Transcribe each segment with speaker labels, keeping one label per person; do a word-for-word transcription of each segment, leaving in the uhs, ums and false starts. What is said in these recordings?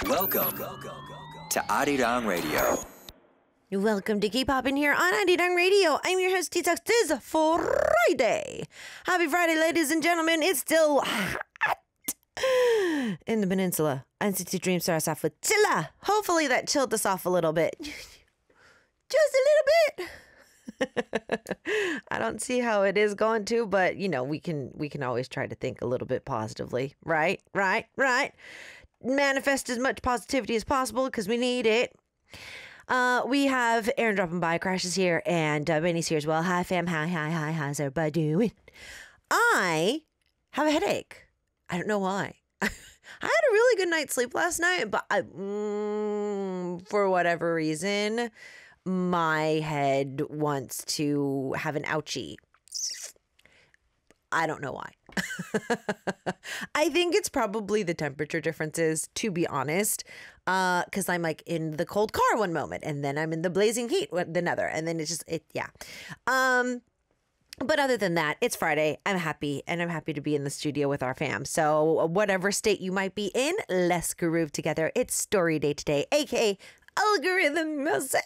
Speaker 1: Welcome to Arirang Radio.
Speaker 2: Welcome to K-Pop in here on Arirang Radio. I'm your host, T-Tux. This is Friday. Happy Friday, ladies and gentlemen. It's still hot in the peninsula. N C T Dream starts off with Chilla. Hopefully that chilled us off a little bit. Just a little bit. I don't see how it is going to, but you know, we can we can always try to think a little bit positively. Right, right, right. Manifest as much positivity as possible because we need it. Uh, we have Aaron dropping by, Crash is here, and uh, Benny's here as well. Hi, fam. Hi, hi, hi. How's everybody doing? I have a headache. I don't know why. I had a really good night's sleep last night, but I, mm, for whatever reason, my head wants to have an ouchie. I don't know why. I think it's probably the temperature differences, to be honest, because uh, I'm like in the cold car one moment and then I'm in the blazing heat the another. And then it's just, it, yeah. Um, but other than that, it's Friday. I'm happy and I'm happy to be in the studio with our fam. So whatever state you might be in, let's groove together. It's story day today, aka algorithm music.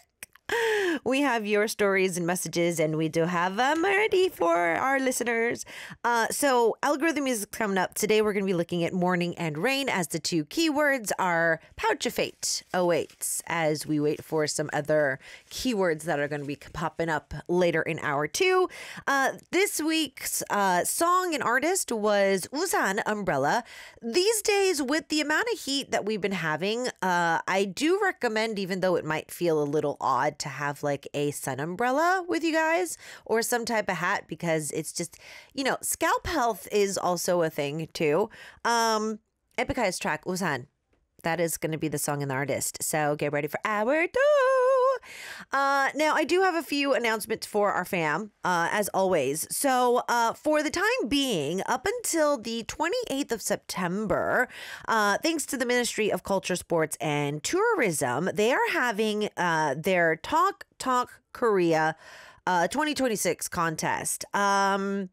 Speaker 2: We have your stories and messages, and we do have a melody for our listeners. Uh, so algorithm music coming up. Today we're going to be looking at morning and rain as the two keywords. Our pouch of fate awaits as we wait for some other keywords that are going to be popping up later in hour two. Uh, this week's uh, song and artist was Usan Umbrella. These days, with the amount of heat that we've been having, uh, I do recommend, even though it might feel a little odd, to have like a sun umbrella with you guys or some type of hat, because it's just, you know, scalp health is also a thing too. Um, Epicai's track, Usan. That is going to be the song and the artist. So get ready for hour two. Uh, now, I do have a few announcements for our fam, uh, as always. So uh, for the time being, up until the twenty-eighth of September, uh, thanks to the Ministry of Culture, Sports, and Tourism, they are having uh, their Talk Talk Korea uh, twenty twenty-six contest. Um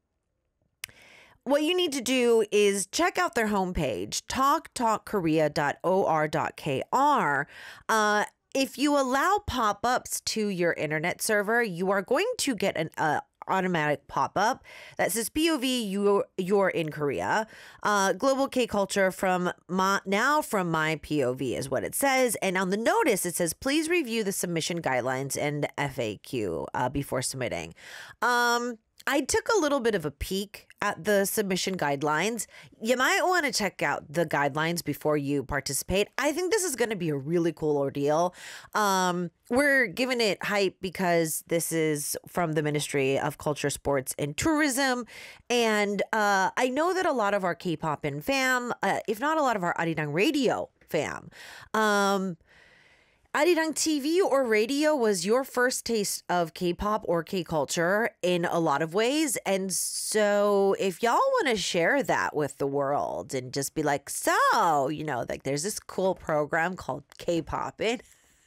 Speaker 2: What you need to do is check out their homepage, talk talk korea dot o r dot k r. Uh, if you allow pop-ups to your internet server, you are going to get an uh, automatic pop-up that says P O V, you're, you're in Korea. Uh, Global K-Culture from my, now from my P O V is what it says. And on the notice, it says, please review the submission guidelines and F A Q uh, before submitting. Um... I took a little bit of a peek at the submission guidelines. You might want to check out the guidelines before you participate. I think this is going to be a really cool ordeal. Um, we're giving it hype because this is from the Ministry of Culture, Sports, and Tourism. And uh, I know that a lot of our K-pop and fam, uh, if not a lot of our Arirang Radio fam, um, Arirang T V or radio was your first taste of K-pop or K-culture in a lot of ways. And so if y'all want to share that with the world and just be like, so, you know, like there's this cool program called K-Poppin'.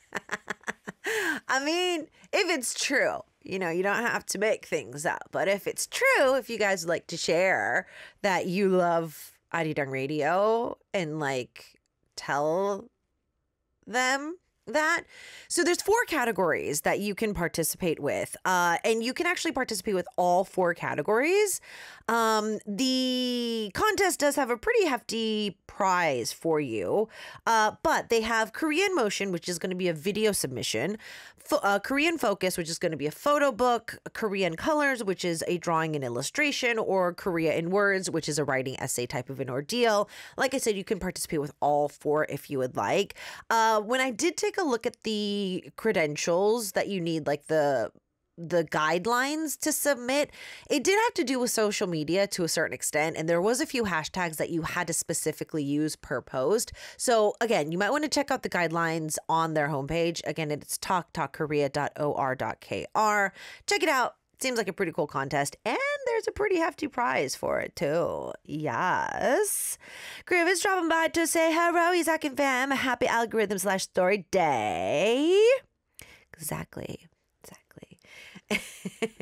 Speaker 2: I mean, if it's true, you know, you don't have to make things up. But if it's true, if you guys would like to share that you love Arirang Radio and like tell them that. So there's four categories that you can participate with, uh, and you can actually participate with all four categories. Um, the contest does have a pretty hefty prize for you, uh, but they have Korean Motion, which is going to be a video submission, Fo- uh, Korean Focus, which is going to be a photo book, Korean Colors, which is a drawing and illustration, or Korea in Words, which is a writing essay type of an ordeal. Like I said, you can participate with all four if you would like. Uh, when I did take a look at the credentials that you need, like the the guidelines to submit, it did have to do with social media to a certain extent, and there was a few hashtags that you had to specifically use per post. So again, you might want to check out the guidelines on their homepage. Again, it's talk talk korea dot o r dot k r. Check it out. Seems like a pretty cool contest, and there's a pretty hefty prize for it too. Yes. Griff is dropping by to say hello, Isaac and fam. Happy algorithm slash story day. Exactly. Exactly.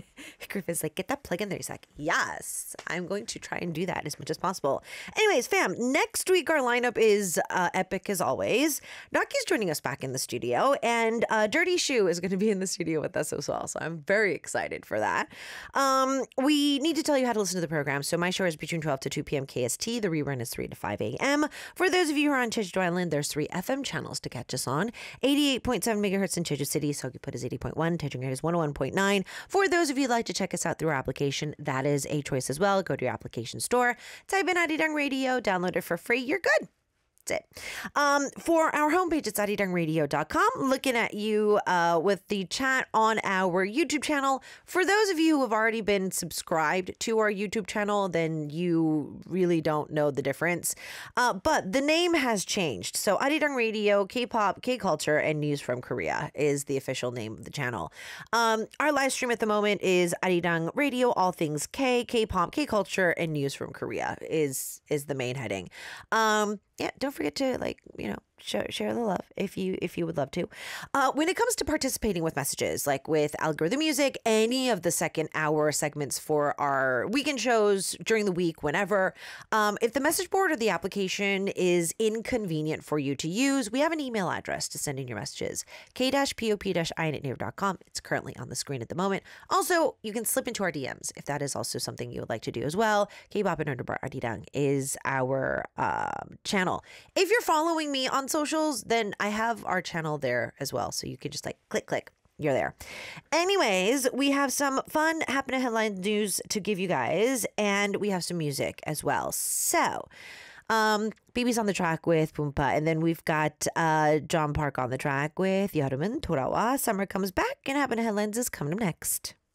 Speaker 2: Griffin's like, get that plug in there. He's like, yes, I'm going to try and do that as much as possible. Anyways, fam, next week our lineup is uh, epic as always. Naki's joining us back in the studio, and uh, Dirty Shoe is going to be in the studio with us as well. So I'm very excited for that. Um, we need to tell you how to listen to the program. So my show is between twelve to two p.m. K S T. The rerun is three to five a.m. For those of you who are on Jeju Island, there's three F M channels to catch us on. eighty-eight point seven megahertz in Jeju City. Sogiput is eighty point one. Daejeon is one oh one point nine. For those of you who'd like to check us out through our application, that is a choice as well. Go to your application store, type in Arirang Radio, download it for free. You're good. It. Um, for our homepage, it's arirang radio dot com. Looking at you uh, with the chat on our YouTube channel. For those of you who have already been subscribed to our YouTube channel, then you really don't know the difference. Uh, but the name has changed. So Arirang Radio, K-pop, K-culture, and news from Korea is the official name of the channel. Um, our live stream at the moment is Arirang Radio, all things K, K-pop, K-culture, and news from Korea is is the main heading. Um, Yeah, don't forget to, like, you know, share, share the love if you if you would love to. Uh, when it comes to participating with messages, like with Algorithm Music, any of the second hour segments for our weekend shows during the week, whenever, um, if the message board or the application is inconvenient for you to use, we have an email address to send in your messages, k pop i n at naver dot com. It's currently on the screen at the moment. Also, you can slip into our D Ms if that is also something you would like to do as well. K-pop and underbar Arirang is our um, channel. If you're following me on socials, then I have our channel there as well. So you can just like click, click. You're there. Anyways, we have some fun happening headline news to give you guys, and we have some music as well. So, um, B B's on the track with Poompa, and then we've got uh, John Park on the track with 여름은 돌아와. Summer comes back, and happening headlines is coming up next.